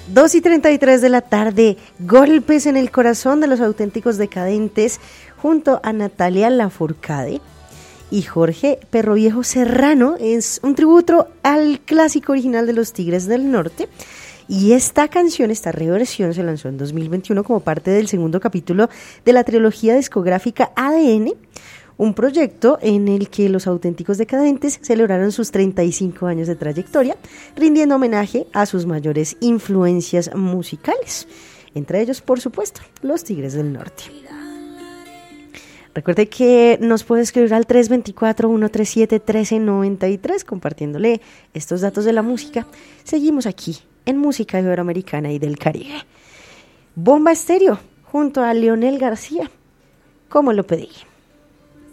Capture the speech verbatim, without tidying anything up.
dos y treinta y tres de la tarde, Golpes en el corazón de los Auténticos Decadentes, junto a Natalia Lafourcade y Jorge Perroviejo Serrano. Es un tributo al clásico original de los Tigres del Norte. Y esta canción, esta reversión, se lanzó en dos mil veintiuno como parte del segundo capítulo de la trilogía discográfica A D N, un proyecto en el que los Auténticos Decadentes celebraron sus treinta y cinco años de trayectoria, rindiendo homenaje a sus mayores influencias musicales, entre ellos, por supuesto, los Tigres del Norte. Recuerde que nos puede escribir al tres dos cuatro, uno tres siete, uno tres nueve tres compartiéndole estos datos de la música. Seguimos aquí en Música Iberoamericana y del Caribe. Bomba Estéreo, junto a Leonel García, como lo pedí.